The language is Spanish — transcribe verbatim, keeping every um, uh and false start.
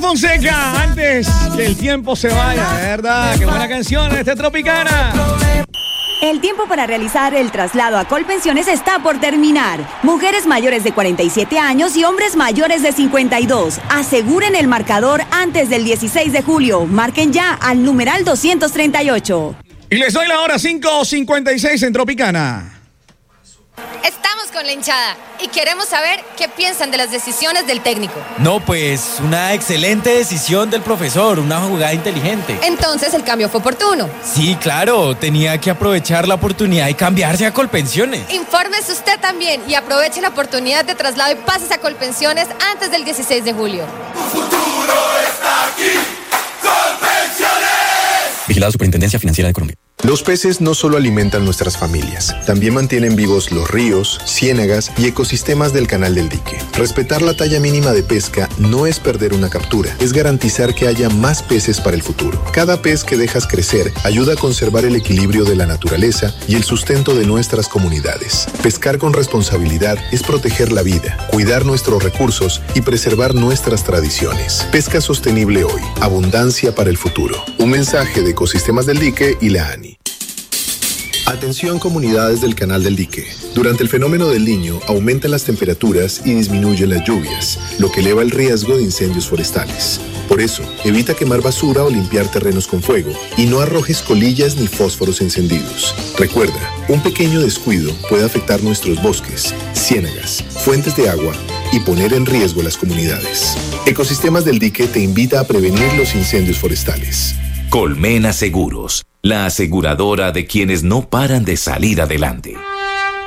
Fonseca, antes que el tiempo se vaya, ¿verdad? Qué buena canción este Tropicana. El tiempo para realizar el traslado a Colpensiones está por terminar. Mujeres mayores de cuarenta y siete años y hombres mayores de cincuenta y dos. Aseguren el marcador antes del dieciséis de julio. Marquen ya al numeral doscientos treinta y ocho. Y les doy la hora cinco cincuenta y seis en Tropicana. Estamos con la hinchada y queremos saber qué piensan de las decisiones del técnico. No, pues una excelente decisión del profesor, una jugada inteligente. Entonces el cambio fue oportuno. Sí, claro, tenía que aprovechar la oportunidad y cambiarse a Colpensiones. Infórmese usted también y aproveche la oportunidad de traslado y pásese a Colpensiones antes del dieciséis de julio. Tu futuro está aquí, Colpensiones. Vigilado Superintendencia Financiera de Colombia. Los peces no solo alimentan nuestras familias, también mantienen vivos los ríos, ciénagas y ecosistemas del canal del dique. Respetar la talla mínima de pesca no es perder una captura, es garantizar que haya más peces para el futuro. Cada pez que dejas crecer ayuda a conservar el equilibrio de la naturaleza y el sustento de nuestras comunidades. Pescar con responsabilidad es proteger la vida, cuidar nuestros recursos y preservar nuestras tradiciones. Pesca sostenible hoy, abundancia para el futuro. Un mensaje de Ecosistemas del Dique y la ANI. Atención comunidades del Canal del Dique. Durante el fenómeno del Niño aumentan las temperaturas y disminuyen las lluvias, lo que eleva el riesgo de incendios forestales. Por eso, evita quemar basura o limpiar terrenos con fuego y no arrojes colillas ni fósforos encendidos. Recuerda, un pequeño descuido puede afectar nuestros bosques, ciénagas, fuentes de agua y poner en riesgo las comunidades. Ecosistemas del Dique te invita a prevenir los incendios forestales. Colmena Seguros, la aseguradora de quienes no paran de salir adelante.